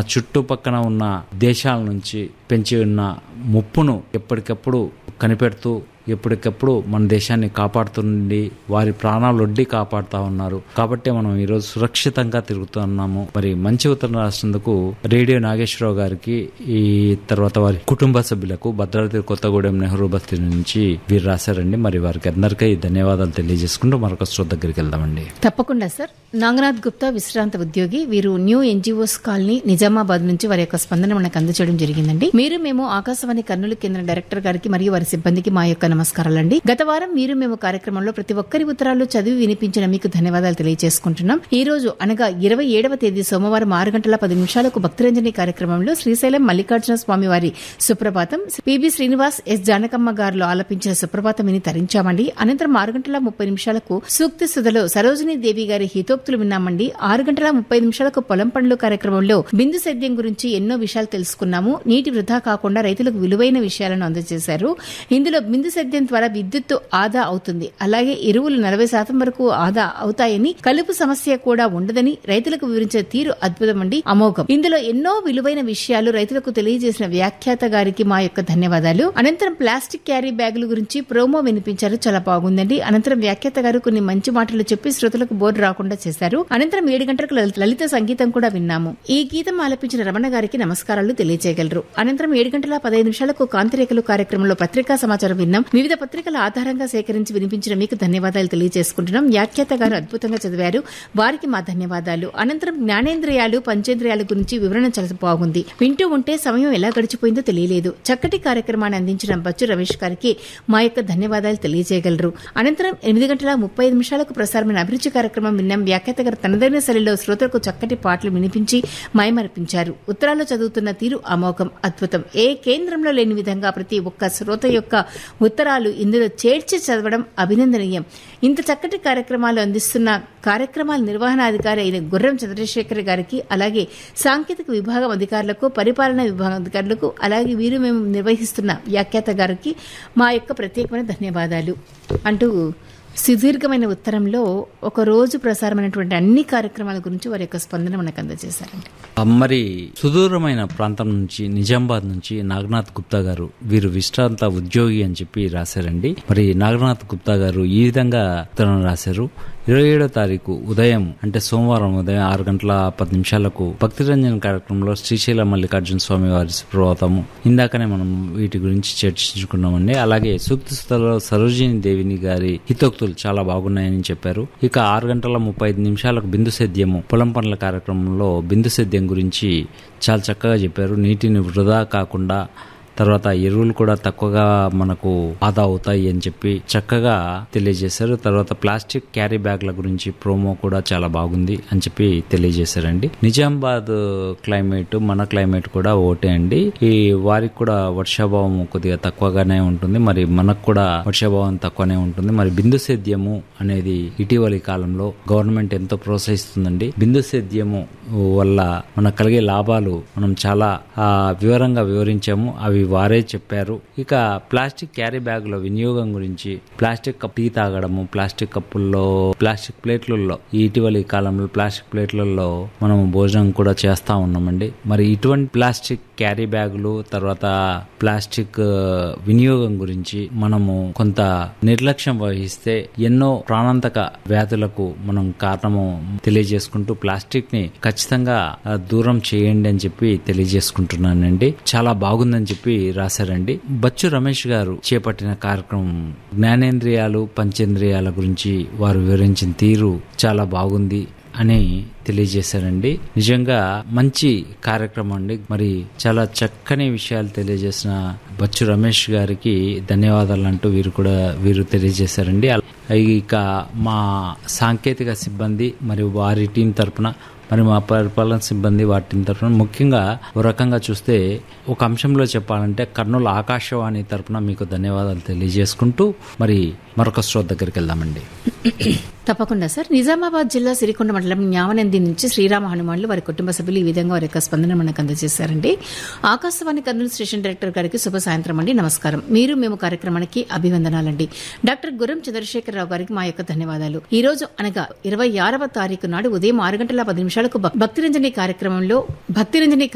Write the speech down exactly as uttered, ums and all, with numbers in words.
చుట్టుపక్కన ఉన్న దేశాల నుంచి పెంచి ఉన్న ముప్పును ఎప్పటికప్పుడు కనిపెడుతూ ఎప్పటికప్పుడు మన దేశాన్ని కాపాడుతుండి వారి ప్రాణాలు ఒడ్డి కాపాడుతూ ఉన్నారు. కాబట్టి మనం ఈరోజు సురక్షితంగా తిరుగుతున్నాము. మరి మంచి ఉత్తరం రాసినందుకు రేడియో నాగేశ్వరరావు గారికి, ఈ తర్వాత వారి కుటుంబ సభ్యులకు భద్రాద్రి కొత్తగూడెం నెహ్రూ బస్తీ నుంచి వీరు రాశారండి. మరి వారికి అందరికీ ధన్యవాదాలు తెలియజేసుకుంటూ మరొక శ్రోత దగ్గరికి వెళ్దామండి. తప్పకుండా సార్. నాగనాథ్ గుప్తా విశ్రాంత ఉద్యోగి, వీరు న్యూ ఎన్జిఓస్ కాలనీ నిజామాబాద్ నుంచి వారి యొక్క స్పందన మనకు అందజేయడం జరిగిందండి. మీరు మేము ఆకాశవాణి కర్నూలు కేంద్ర డైరెక్టర్ గారికి మరియు వారి సిబ్బందికి మా యొక్క నమస్కారాలండి. గత వారం మీరు మేము కార్యక్రమంలో ప్రతి ఒక్కరి ఉత్తరాలు చదివి వినిపించిన మీకు ధన్యవాదాలు తెలియజేసుకుంటున్నాం. ఈ రోజు అనగా ఇరవై ఏడవ తేదీ సోమవారం ఆరు గంటల పది నిమిషాలకు భక్తిరంజని కార్యక్రమంలో శ్రీశైలం మల్లికార్జున స్వామి వారి సుప్రభాతం, పిబి శ్రీనివాస్, ఎస్ జానకమ్మ గారు ఆలపించిన సుప్రభాతం విని తరించామండి. అనంతరం ఆరు గంటల ముప్పై నిమిషాలకు సూక్తి సుధలో సరోజినీ దేవి గారి హితోక్తులు విన్నామండి. ఆరు గంటల ముప్పై నిమిషాలకు పొలం పండ్లు కార్యక్రమంలో బిందు సేద్యం గురించి ఎన్నో విషయాలు తెలుసుకున్నాము. నీటి వృధా కాకుండా రైతులకు విలువైన విషయాలను అందజేశారు. ఇందులో బిందు సేద్యం ద్వారా విద్యుత్తు ఆదా అవుతుంది, అలాగే ఎరువులు నలభై శాతం వరకు ఆదా అవుతాయని, కలుపు సమస్య కూడా ఉండదని రైతులకు వివరించిన తీరు అద్భుతమండి, అమోఘం. ఇందులో ఎన్నో విలువైన విషయాలు రైతులకు తెలియజేసిన వ్యాఖ్యాత గారికి మా యొక్క ధన్యవాదాలు. అనంతరం ప్లాస్టిక్ క్యారీ బ్యాగుల గురించి ప్రోమో వినిపించారు, చాలా బాగుందండి. అనంతరం వ్యాఖ్యాత గారు కొన్ని మంచి మాటలు చెప్పి శ్రోతలకు బోర్ రాకుండా చేశారు. అనంతరం ఏడు గంటలకు లలిత సంగీతం కూడా విన్నాము. ఈ గీతం ఆలపించిన రమణ గారికి నమస్కారాలు తెలియజేయగలరు. అనంతరం ఏడు గంటల పదహైదు నిమిషాలకు కాంతిరేఖలు కార్యక్రమంలో పత్రికా సమాచారం విన్నాం. వివిధ పత్రికల ఆధారంగా సేకరించి వినిపించిన మీకు ధన్యవాదాలు తెలియజేసుకుంటున్నాం. వ్యాఖ్యాత గారు అద్భుతంగా చదివారు, వారికి మా ధన్యవాదాలు. అనంతరం జ్ఞానేంద్రియాలు పంచేంద్రియాల గురించి వివరణ చాలా బాగుంది. వింటూ ఉంటే సమయం ఎలా గడిచిపోయిందో తెలియలేదు. చక్కటి కార్యక్రమాన్ని అందించిన బచ్చు రమేష్ గారికి మా యొక్క ధన్యవాదాలు తెలియజేయగలరు. అనంతరం ఎనిమిది గంటల ముప్పై నిమిషాలకు ప్రసారమైన అభిరుచి కార్యక్రమం విన్నాం. వ్యాఖ్యాత గారు తనదైన శైలిలో శ్రోతలకు చక్కటి పాటలు వినిపించి మైమరిపించారు. ఉత్తరాలు చదువుతున్న తీరు అమోఘం, అద్భుతం. ఏ కేంద్రంలో లేని విధంగా ప్రతి ఒక్క శ్రోత యొక్క ఉత్తరాలు ఇందులో చేర్చి చదవడం అభినందనీయం. ఇంత చక్కటి కార్యక్రమాలు అందిస్తున్న కార్యక్రమాల నిర్వహణాధికారి అయిన గుర్రం చంద్రశేఖర్ గారికి, అలాగే సాంకేతిక విభాగం అధికారులకు, పరిపాలనా విభాగం అధికారులకు, అలాగే వీరు మేము నిర్వహిస్తున్న వ్యాఖ్యాత గారికి మా యొక్క ప్రత్యేకమైన ధన్యవాదాలు అంటూ సుదీర్ఘమైన ఉత్తరంలో ఒక రోజు ప్రసారమైనటువంటి అన్ని కార్యక్రమాల గురించి వారి యొక్క స్పందన మనకు అందజేశారండి. మరి సుదూరమైన ప్రాంతం నుంచి నిజామాబాద్ నుంచి నాగనాథ్ గుప్తా గారు, వీరు విశ్రాంత ఉద్యోగి అని చెప్పి రాశారండి. మరి నాగనాథ్ గుప్తా గారు ఈ విధంగా ఉత్తరం రాశారు. ఇరవై ఏడో తారీఖు ఉదయం అంటే సోమవారం ఉదయం ఆరు గంటల పది నిమిషాలకు భక్తిరంజన్ కార్యక్రమంలో శ్రీశైలం మల్లికార్జున స్వామి వారి సుప్రభాతము, ఇందాకనే మనం వీటి గురించి చర్చించుకున్నామండి. అలాగే సూక్తి సుధలో సరోజినీ దేవిని గారి హితోక్తులు చాలా బాగున్నాయని చెప్పారు. ఇక ఆరు గంటల ముప్పై ఐదు నిమిషాలకు బిందు సేద్యము పొలం పనుల కార్యక్రమంలో బిందు సేద్యం గురించి చాలా చక్కగా చెప్పారు. నీటిని వృధా కాకుండా, తర్వాత ఎరువులు కూడా తక్కువగా మనకు ఆదా అవుతాయి అని చెప్పి చక్కగా తెలియజేశారు. తర్వాత ప్లాస్టిక్ క్యారీ బ్యాగ్ల గురించి ప్రోమో కూడా చాలా బాగుంది అని చెప్పి తెలియజేశారండి. నిజామాబాద్ క్లైమేట్ మన క్లైమేట్ కూడా ఓటే అండి. ఈ వారికి కూడా వర్షాభావం కొద్దిగా తక్కువగానే ఉంటుంది, మరి మనకు కూడా వర్షాభావం తక్కువనే ఉంటుంది. మరి బిందు సేద్యము అనేది ఇటీవలి కాలంలో గవర్నమెంట్ ఎంతో ప్రోత్సహిస్తుందండి. బిందు సేద్యము వల్ల మనకు కలిగే లాభాలు మనం చాలా వివరంగా వివరించాము, అవి వారే చెప్పారు. ఇక ప్లాస్టిక్ క్యారీ బ్యాగుల వినియోగం గురించి, ప్లాస్టిక్ కప్ టీ తాగడము, ప్లాస్టిక్ కప్పుల్లో, ప్లాస్టిక్ ప్లేట్లలో, ఇటీవలి కాలంలో ప్లాస్టిక్ ప్లేట్లలో మనం భోజనం కూడా చేస్తా ఉన్నామండి. మరి ఇటువంటి ప్లాస్టిక్ క్యారీ బ్యాగులు, తర్వాత ప్లాస్టిక్ వినియోగం గురించి మనము కొంత నిర్లక్ష్యం వహిస్తే ఎన్నో ప్రాణాంతక వ్యాధులకు మనం కారణము తెలియజేసుకుంటూ ప్లాస్టిక్ ని ఖచ్చితంగా దూరం చేయండి అని చెప్పి తెలియజేసుకుంటున్నానండి. చాలా బాగుందని చెప్పి రాశారండి. బచ్చు రమేష్ గారు చేపట్టిన కార్యక్రమం జ్ఞానేంద్రియాలు పంచేంద్రియాల గురించి వారు వివరించిన తీరు చాలా బాగుంది అని తెలియజేశారండి. నిజంగా మంచి కార్యక్రమం అండి. మరి చాలా చక్కని విషయాలు తెలియజేసిన బచ్చు రమేష్ గారికి ధన్యవాదాలు అంటూ వీరు కూడా వీరు తెలియజేశారండి. ఇక మా సాంకేతిక సిబ్బంది మరియు వారి టీం తరపున, మరి మా పరిపాలన సిబ్బంది వాటి తరఫున, ముఖ్యంగా ఒక రకంగా చూస్తే ఒక అంశంలో చెప్పాలంటే కర్నూలు ఆకాశవాణి తరఫున మీకు ధన్యవాదాలు తెలియజేసుకుంటూ మరి మరొక శ్రోత దగ్గరికి వెళ్దామండి. తప్పకుండా సార్. నిజామాబాద్ జిల్లా సిరికొండ మండలం న్యావనంది నుంచి శ్రీరామ హనుమాన్లు వారి కుటుంబ సభ్యులు ఈ విధంగా వారి యొక్క స్పందన మనకు అందజేశారండి. ఆకాశవాణి కర్నూలు స్టేషన్ డైరెక్టర్ గారికి శుభ సాయంత్రం అండి, నమస్కారం. మీరు మేము కార్యక్రమానికి అభివందనాలండి. డాక్టర్ గుర్రం చంద్రశేఖరరావు గారికి మా యొక్క ధన్యవాదాలు. ఈ రోజు అనగా ఇరవై ఆరవ తారీఖు నాడు ఉదయం ఆరు గంటల పది నిమిషాలకు భక్తిరంజని కార్యక్రమంలో భక్తిరంజని